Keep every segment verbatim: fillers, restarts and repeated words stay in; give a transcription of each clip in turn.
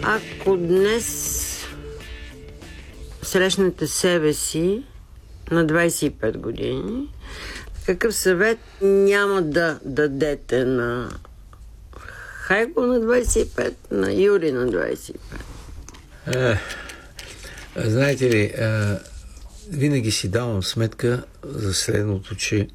Ако днес срещнете себе си на двайсет и пет години, какъв съвет няма да дадете на Хайго на двайсет и пет, на Юри на двайсет и пет? Е, знаете ли, е, винаги си давам сметка за следното, че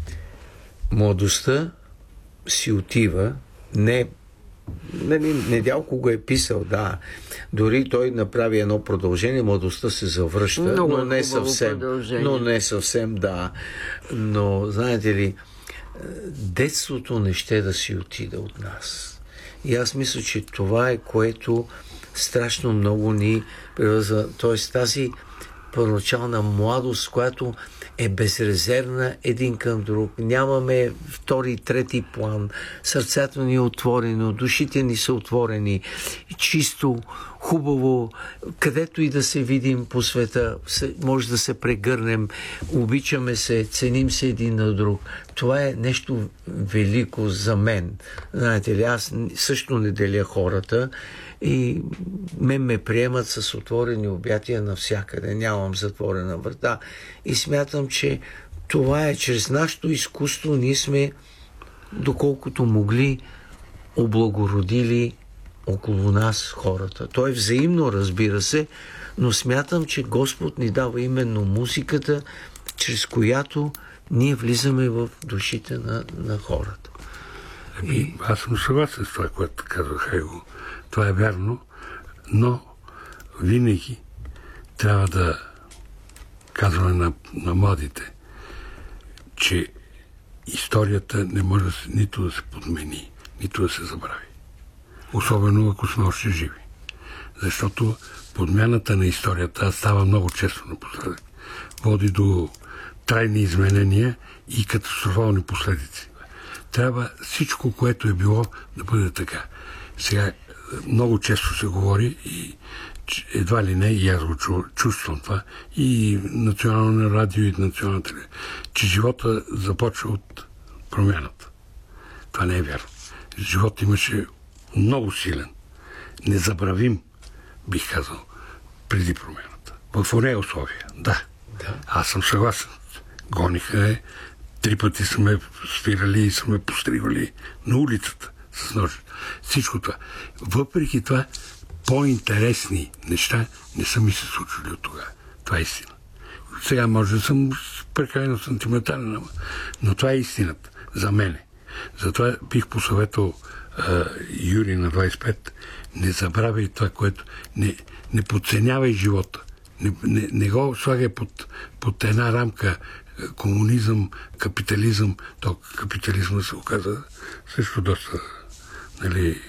младостта си отива, не, нали, Недялко го е писал, да, дори той направи едно продължение, младостта се завръща, много но не съвсем, но не съвсем, да, но знаете ли, детството не ще да си отида от нас. И аз мисля, че това е, което страшно много ни превъзва. Тоест тази първоначална младост, която е безрезервна един към друг. Нямаме втори, трети план. Сърцето ни е отворено, душите ни са отворени. Чисто, хубаво, където и да се видим по света, може да се прегърнем, обичаме се, ценим се един на друг. Това е нещо велико за мен. Знаете ли, аз също не деля хората и мен ме приемат с отворени обятия навсякъде. Нямам затворена врата. И смятам, че това е чрез нашето изкуство ние сме, доколкото могли, облагородили около нас хората. То е взаимно, разбира се, но смятам, че Господ ни дава именно музиката, чрез която ние влизаме в душите на, на хората. Еми, и... Аз съм съгласен с това, което казва Хайго. Това е вярно, но винаги трябва да казваме на, на младите, че историята не може да се, нито да се подмени, нито да се забрави. Особено ако сме още живи. Защото подмяната на историята става много често напоследък. Води до трайни изменения и катастрофални последици. Трябва всичко, което е било, да бъде така. Сега много често се говори и едва ли не, и аз го чувствам това, и национално радио, и национална телевизия, че живота започва от промяната. Това не е вярно. Живот имаше много силен, незабравим, бих казал, преди промяната. В оне условия, да. да. Аз съм съгласен. Гониха е, три пъти сме спирали и сме постригали на улицата с нож. Всичко това. Въпреки това, по-интересни неща не са ми се случили от тогава. Това е истина. Сега може да съм прекалено сантиментален, но това е истината за мене. Затова бих посъветвал uh, Юрий на двайсет и пет, не забравяй това, което... Не, не подценявай живота. Не, не, не го слагай под, под една рамка комунизъм, капитализъм. То капитализма се оказа също доста, нали,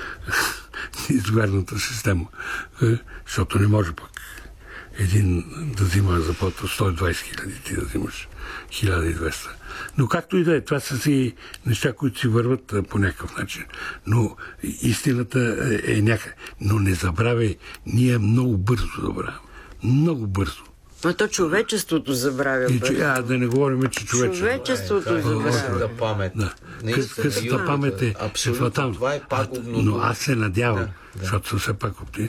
изгодната система. Защото не може пък един да взима заплата сто и двайсет хиляди, ти да взимаш хиляда и двеста. Но както и да е, това са си неща, които си върват по някакъв начин. Но истината е някакъв. Но не забравяй, ние много бързо забравяме. Много бързо. Но то човечеството забравя бързо. А, да не говорим, че човечеството... Човечеството е, забравя. Късата памет. Да. Късата памет е фатална. Това е пагубно. Но аз се надявам, да, да. Защото съм все пак оптимист,